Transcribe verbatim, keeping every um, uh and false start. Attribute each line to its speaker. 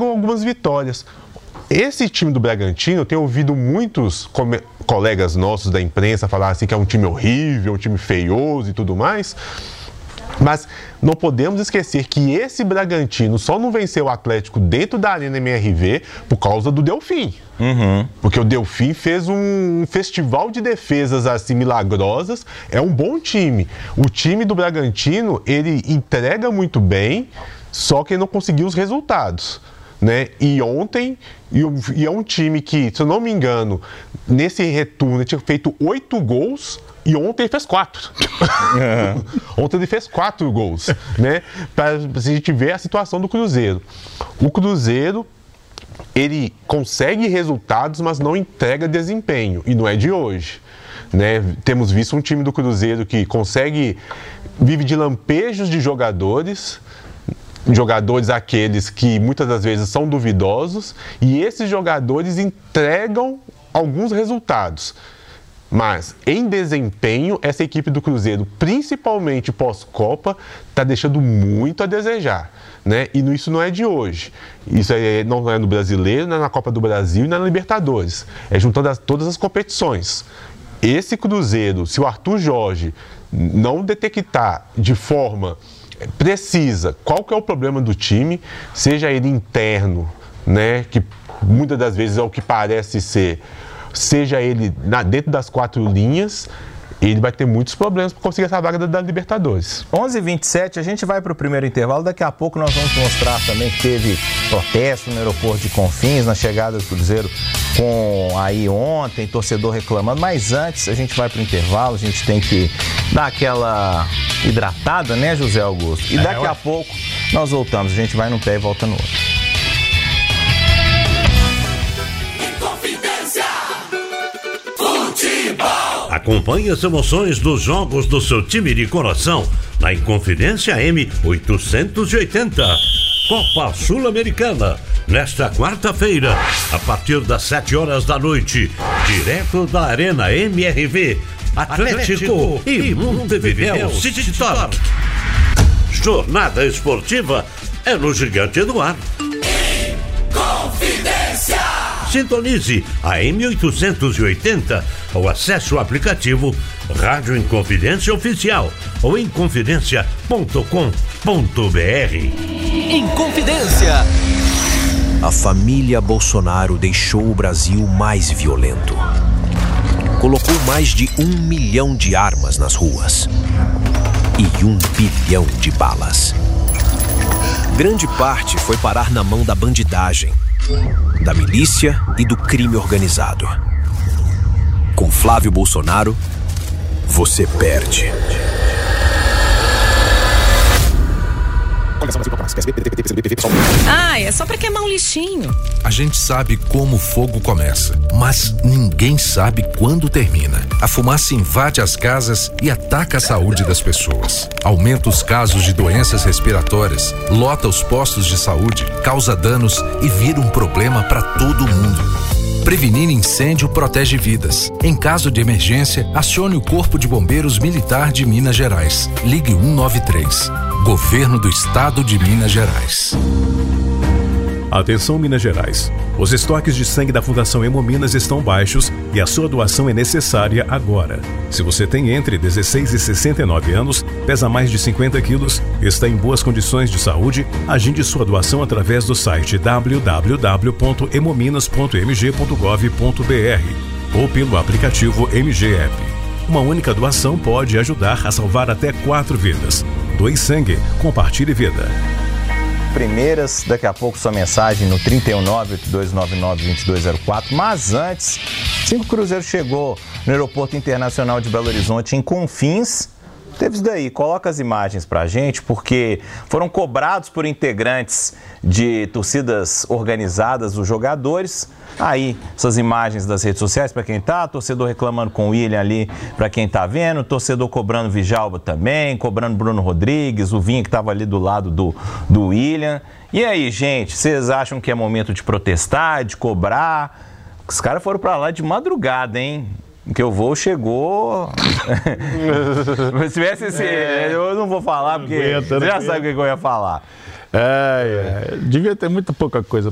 Speaker 1: entregam algumas vitórias. Esse time do Bragantino, eu tenho ouvido muitos come- colegas nossos da imprensa falar assim que é um time horrível, um time feioso e tudo mais, mas não podemos esquecer que esse Bragantino só não venceu o Atlético dentro da Arena M R V por causa do Delfim.
Speaker 2: Uhum.
Speaker 1: Porque o Delfim fez um festival de defesas assim milagrosas, é um bom time. O time do Bragantino, ele entrega muito bem, só que ele não conseguiu os resultados, né? E ontem, e é um time que, se eu não me engano, nesse retorno ele tinha feito oito gols e ontem ele fez quatro. Uhum. Ontem ele fez quatro gols, né? Para a gente ver a situação do Cruzeiro. O Cruzeiro, ele consegue resultados, mas não entrega desempenho, e não é de hoje, né? Temos visto um time do Cruzeiro que consegue, vive de lampejos de jogadores, jogadores aqueles que muitas das vezes são duvidosos, e esses jogadores entregam alguns resultados. Mas, em desempenho, essa equipe do Cruzeiro, principalmente pós-Copa, está deixando muito a desejar, né? E isso não é de hoje. Isso é, não é no Brasileiro, não é na Copa do Brasil e não é na Libertadores. É juntando as, todas as competições. Esse Cruzeiro, se o Arthur Jorge não detectar de forma precisa qual que é o problema do time, seja ele interno, né, que muitas das vezes é o que parece ser, seja ele na, dentro das quatro linhas, ele vai ter muitos problemas para conseguir essa vaga da, da Libertadores.
Speaker 2: onze e vinte e sete, a gente vai para o primeiro intervalo. Daqui a pouco nós vamos mostrar também que teve protesto no aeroporto de Confins, na chegada do Cruzeiro com aí ontem, torcedor reclamando. Mas antes, a gente vai para o intervalo, a gente tem que dar aquela hidratada, né, José Augusto? E daqui a pouco nós voltamos. A gente vai num pé e volta no outro.
Speaker 3: Acompanhe as emoções dos jogos do seu time de coração na Inconfidência M oitocentos e oitenta. Copa Sul-Americana, nesta quarta-feira, a partir das sete horas da noite, direto da Arena M R V, Atlético e Montevidéu City Torque. Jornada esportiva é no Gigante Eduardo. Inconfidência! Sintonize a M oitocentos e oitenta ou acesse o aplicativo Rádio Inconfidência Oficial ou inconfidência ponto com ponto b r.
Speaker 4: Inconfidência.
Speaker 5: A família Bolsonaro deixou o Brasil mais violento. Colocou mais de um milhão de armas nas ruas e um bilhão de balas. Grande parte foi parar na mão da bandidagem, da milícia e do crime organizado. Com Flávio Bolsonaro, você perde.
Speaker 6: Ah, é só pra queimar um lixinho.
Speaker 7: A gente sabe como o fogo começa, mas ninguém sabe quando termina. A fumaça invade as casas e ataca a saúde das pessoas. Aumenta os casos de doenças respiratórias, lota os postos de saúde, causa danos e vira um problema para todo mundo. Prevenir incêndio protege vidas. Em caso de emergência, acione o Corpo de Bombeiros Militar de Minas Gerais. Ligue um nove três. Governo do Estado de Minas Gerais.
Speaker 8: Atenção, Minas Gerais. Os estoques de sangue da Fundação Hemominas estão baixos e a sua doação é necessária agora. Se você tem entre dezesseis e sessenta e nove anos, pesa mais de cinquenta quilos, está em boas condições de saúde, agende sua doação através do site w w w ponto hemominas ponto m g ponto gov ponto b r ou pelo aplicativo M G App. Uma única doação pode ajudar a salvar até quatro vidas. Doe sangue, compartilhe vida.
Speaker 2: Primeiras, daqui a pouco sua mensagem no trinta e um, nove oito dois nove nove, dois dois zero quatro. Mas antes, cinco Cruzeiro chegou no Aeroporto Internacional de Belo Horizonte, em Confins. Teve isso daí, coloca as imagens pra gente, porque foram cobrados por integrantes de torcidas organizadas, os jogadores. Aí, essas imagens das redes sociais para quem tá, torcedor reclamando com o William ali para quem tá vendo, torcedor cobrando Vijalba também, cobrando Bruno Rodrigues, o Vinha que tava ali do lado do, do William. E aí, gente, vocês acham que é momento de protestar, de cobrar? Os caras foram para lá de madrugada, hein? Que o voo chegou. Se tivesse esse. É, eu não vou falar, porque aguenta, você já sabe o que eu ia falar.
Speaker 9: É, é, devia ter muita pouca coisa